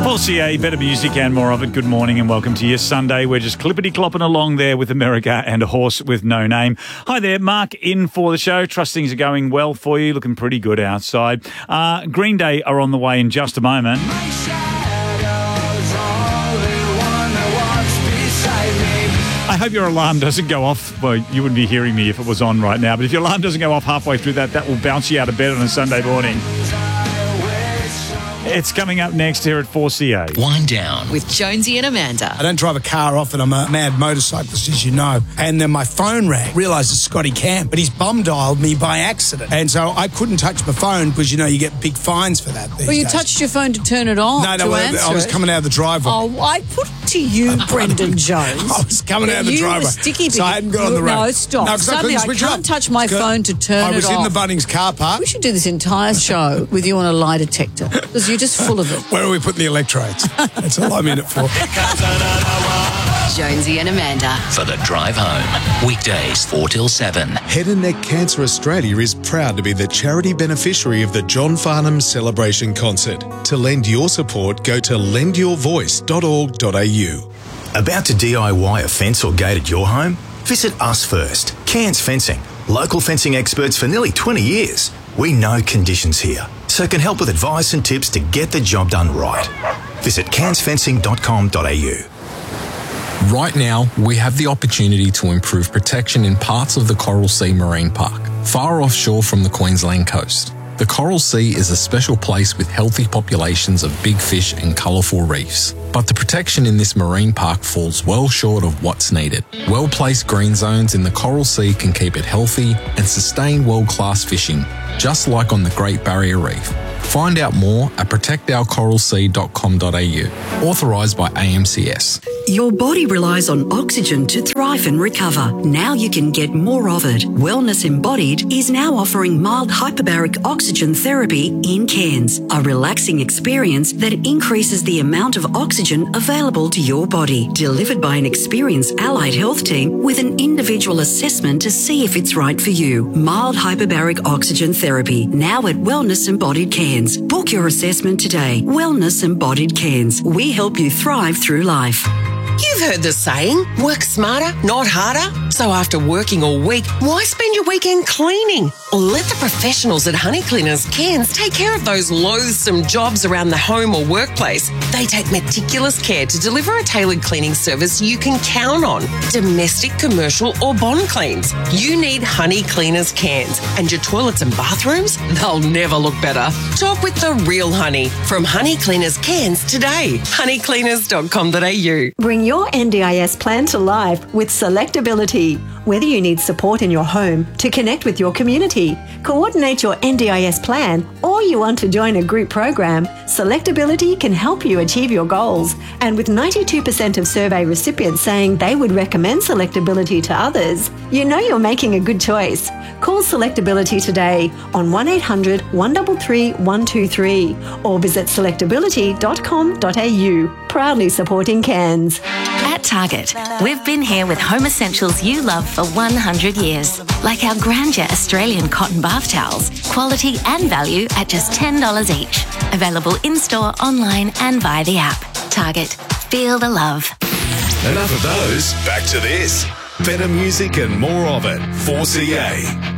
4CA, better music and more of it. Good morning and welcome to your Sunday. We're just clippity-clopping along there with America and a horse with no name. Hi there, Mark in for the show. Trust things are going well for you. Looking pretty good outside. Green Day are on the way in just a moment. I hope your alarm doesn't go off. Well, you wouldn't be hearing me if it was on right now, but if your alarm doesn't go off halfway through that will bounce you out of bed on a Sunday morning. It's coming up next here at 4CA. Wind Down with Jonesy and Amanda. I don't drive a car often. I'm a mad motorcyclist, as you know. And then my phone rang. Realised it's Scotty Camp, but he's bum dialed me by accident. And so I couldn't touch my phone because, you get big fines for that these Well, you days. touched your phone to turn it on. No, I was coming out of the driveway. Oh, I put to you, Brendan Jones. I was coming out of the driveway. You were sticky. So I hadn't got on the road. No, stop. No, 'cause Suddenly I can't touch my phone to turn it off. I was in the Bunnings car park. We should do this entire show with you on a lie detector because you're just full of it. Where are we putting the electrodes? That's all I'm in it for. Jonesy and Amanda. for the drive home. Weekdays 4 till 7. Head and Neck Cancer Australia is proud to be the charity beneficiary of the John Farnham Celebration Concert. To lend your support, go to lendyourvoice.org.au. About to DIY a fence or gate at your home? Visit us first. Cairns Fencing. Local fencing experts for nearly 20 years. We know conditions here, so can help with advice and tips to get the job done right. Visit cairnsfencing.com.au. Right now, we have the opportunity to improve protection in parts of the Coral Sea Marine Park, far offshore from the Queensland coast. The Coral Sea is a special place with healthy populations of big fish and colourful reefs. But the protection in this marine park falls well short of what's needed. Well-placed green zones in the Coral Sea can keep it healthy and sustain world-class fishing, just like on the Great Barrier Reef. Find out more at protectourcoralsea.com.au. Authorised by AMCS. Your body relies on oxygen to thrive and recover. Now you can get more of it. Wellness Embodied is now offering mild hyperbaric oxygen therapy in Cairns, a relaxing experience that increases the amount of oxygen available to your body, delivered by an experienced allied health team with an individual assessment to see if it's right for you. Mild hyperbaric oxygen therapy, now at Wellness Embodied Cairns. Book your assessment today. Wellness Embodied Cairns. We help you thrive through life. You've heard the saying, work smarter, not harder. So after working all week, why spend your weekend cleaning? Let the professionals at Honey Cleaners Cairns take care of those loathsome jobs around the home or workplace. They take meticulous care to deliver a tailored cleaning service you can count on. Domestic, commercial or bond cleans. You need Honey Cleaners Cairns. And your toilets and bathrooms, they'll never look better. Talk with the real honey from Honey Cleaners Cairns today. honeycleaners.com.au. Bring your NDIS plan to life with Selectability. Whether you need support in your home to connect with your community, coordinate your NDIS plan, or you want to join a group program, Selectability can help you achieve your goals. And with 92% of survey recipients saying they would recommend Selectability to others, you know you're making a good choice. Call Selectability today on 1800 133 123 or visit selectability.com.au. Proudly supporting Cairns. At Target, we've been here with home essentials you love for 100 years, like our Grandeur Australian cotton bath towels, quality and value at just $10 each. Available in-store, online and via the app. Target, feel the love. Enough of those. Back to this. Better music and more of it. 4CA.